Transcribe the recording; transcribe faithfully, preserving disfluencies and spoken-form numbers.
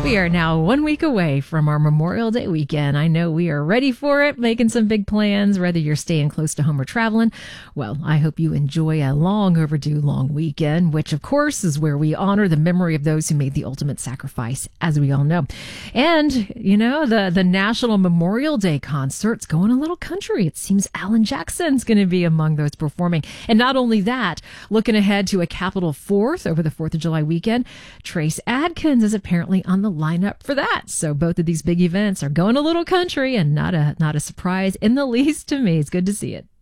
We are now one week away from our Memorial Day weekend. I know we are ready for it, making some big plans, whether you're staying close to home or traveling. Well, I hope you enjoy a long overdue long weekend, which of course is where we honor the memory of those who made the ultimate sacrifice, as we all know. And, you know, the, the National Memorial Day concert's going a little country. It seems Alan Jackson's going to be among those performing. And not only that, looking ahead to a Capitol Fourth over the fourth of July weekend, Trace Adkins is apparently on the lineup for that. So both of these big events are going a little country, and not a not a surprise in the least to me. It's good to see it.